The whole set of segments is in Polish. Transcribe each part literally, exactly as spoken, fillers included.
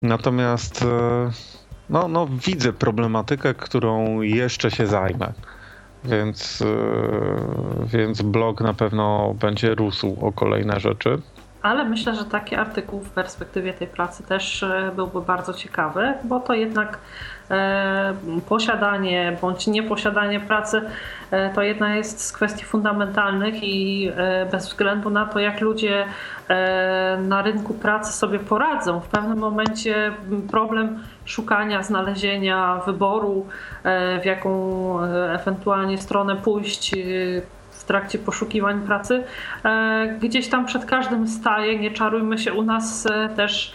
Natomiast no, no, widzę problematykę, którą jeszcze się zajmę. Więc, więc blog na pewno będzie rósł o kolejne rzeczy. Ale myślę, że taki artykuł w perspektywie tej pracy też byłby bardzo ciekawy, bo to jednak e, posiadanie bądź nieposiadanie pracy e, to jedna jest z kwestii fundamentalnych i e, bez względu na to, jak ludzie e, na rynku pracy sobie poradzą, w pewnym momencie problem szukania, znalezienia, wyboru, e, w jaką e, ewentualnie stronę pójść, e, w trakcie poszukiwań pracy, gdzieś tam przed każdym staje, nie czarujmy się, u nas też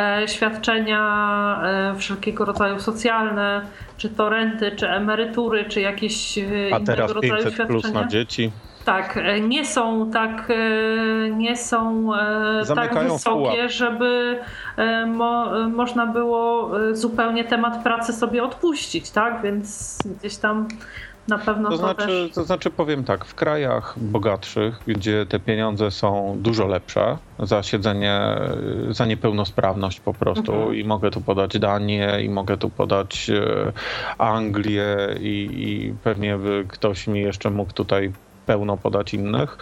świadczenia wszelkiego rodzaju socjalne, czy to renty, czy emerytury, czy jakieś A teraz innego rodzaju pięćset świadczenia. plus na dzieci. Tak, nie są tak, nie są tak wysokie, żeby mo, można było zupełnie temat pracy sobie odpuścić, tak? Więc gdzieś tam na pewno to, to znaczy, też... to znaczy powiem tak, w krajach bogatszych, gdzie te pieniądze są dużo lepsze za siedzenie, za niepełnosprawność po prostu mhm. i mogę tu podać Danię i mogę tu podać Anglię i, i pewnie by ktoś mi jeszcze mógł tutaj pełno podać innych.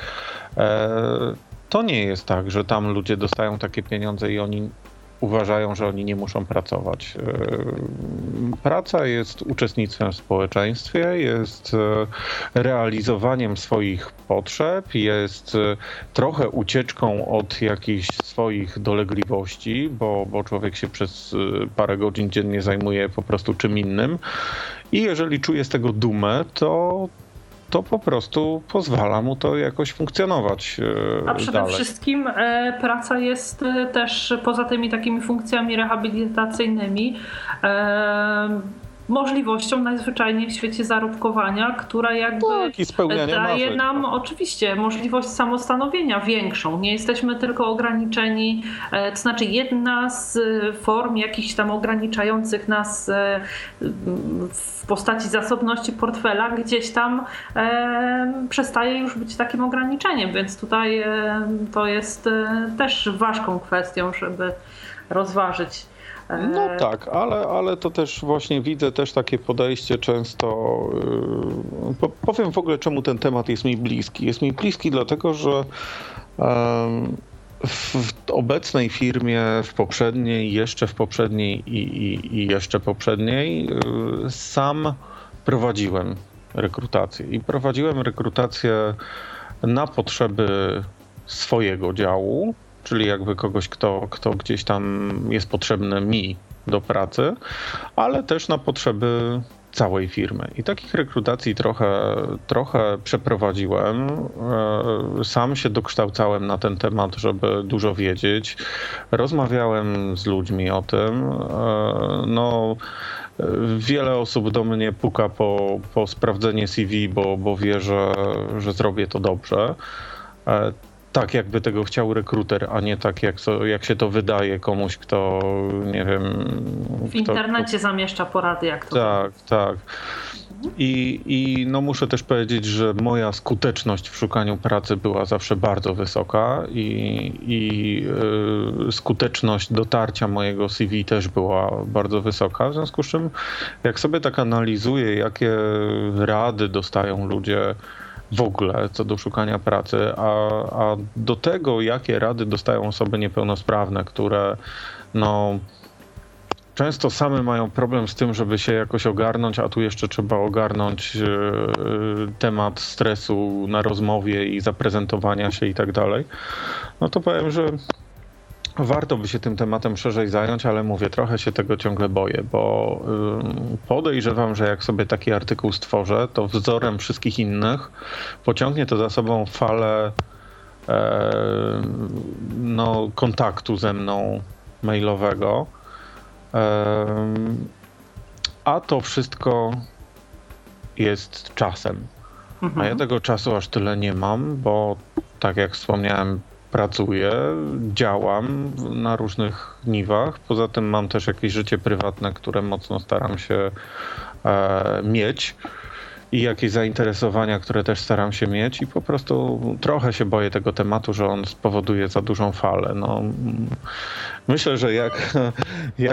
To nie jest tak, że tam ludzie dostają takie pieniądze i oni uważają, że oni nie muszą pracować. Praca jest uczestnictwem w społeczeństwie, jest realizowaniem swoich potrzeb, jest trochę ucieczką od jakichś swoich dolegliwości, bo, bo człowiek się przez parę godzin dziennie zajmuje po prostu czym innym i jeżeli czuje z tego dumę, to to po prostu pozwala mu to jakoś funkcjonować A przede dalej. wszystkim e, praca jest e, też poza tymi takimi funkcjami rehabilitacyjnymi e, możliwością najzwyczajniej w świecie zarobkowania, która jakby tak, i spełniania daje marzeń. nam oczywiście możliwość samostanowienia większą. Nie jesteśmy tylko ograniczeni, e, to znaczy jedna z form jakichś tam ograniczających nas e, w postaci zasobności portfela gdzieś tam e, przestaje już być takim ograniczeniem, więc tutaj e, to jest e, też ważką kwestią, żeby rozważyć. No tak, ale, ale to też właśnie widzę też takie podejście często, yy, powiem w ogóle czemu ten temat jest mi bliski. Jest mi bliski dlatego, że yy, w obecnej firmie, w poprzedniej, jeszcze w poprzedniej i, i, i jeszcze poprzedniej yy, sam prowadziłem rekrutację i prowadziłem rekrutację na potrzeby swojego działu, czyli jakby kogoś, kto, kto gdzieś tam jest potrzebny mi do pracy, ale też na potrzeby całej firmy. I takich rekrutacji trochę, trochę przeprowadziłem. Sam się dokształcałem na ten temat, żeby dużo wiedzieć. Rozmawiałem z ludźmi o tym. No, wiele osób do mnie puka po, po sprawdzenie C V, bo, bo wie, że, że zrobię to dobrze. Tak, jakby tego chciał rekruter, a nie tak, jak, so, jak się to wydaje komuś, kto, nie wiem... W kto, internecie kto... zamieszcza porady, jak to... Tak, tak. I, I no muszę też powiedzieć, że moja skuteczność w szukaniu pracy była zawsze bardzo wysoka i, i yy, skuteczność dotarcia mojego C V też była bardzo wysoka, w związku z czym jak sobie tak analizuję, jakie rady dostają ludzie w ogóle co do szukania pracy, a, a do tego, jakie rady dostają osoby niepełnosprawne, które no, często same mają problem z tym, żeby się jakoś ogarnąć, a tu jeszcze trzeba ogarnąć yy, temat stresu na rozmowie i zaprezentowania się i tak dalej, no to powiem, że warto by się tym tematem szerzej zająć, ale mówię, trochę się tego ciągle boję, bo podejrzewam, że jak sobie taki artykuł stworzę, to wzorem wszystkich innych pociągnie to za sobą falę e, no, kontaktu ze mną mailowego, e, a to wszystko jest czasem. Mhm. A ja tego czasu aż tyle nie mam, bo tak jak wspomniałem, pracuję, działam na różnych niwach. Poza tym mam też jakieś życie prywatne, które mocno staram się e, mieć. i jakieś zainteresowania, które też staram się mieć i po prostu trochę się boję tego tematu, że on spowoduje za dużą falę. No, myślę, że jak, jak